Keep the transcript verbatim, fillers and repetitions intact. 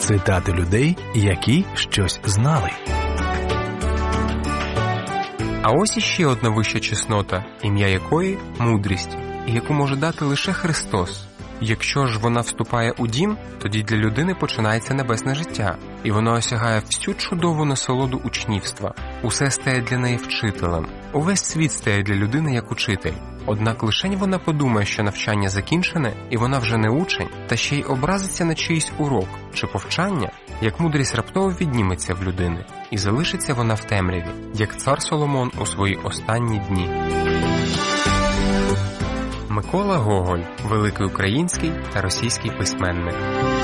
Цитати людей, які щось знали. А ось іще одна вища чеснота, ім'я якої – мудрість, і яку може дати лише Христос. Якщо ж вона вступає у дім, тоді для людини починається небесне життя, і вона осягає всю чудову насолоду учнівства. Усе стає для неї вчителем. Увесь світ стає для людини як учитель. Однак лишень вона подумає, що навчання закінчене, і вона вже не учень, та ще й образиться на чийсь урок чи повчання, як мудрість раптово відніметься в людини, і залишиться вона в темряві, як цар Соломон у свої останні дні. Микола Гоголь – великий український та російський письменник.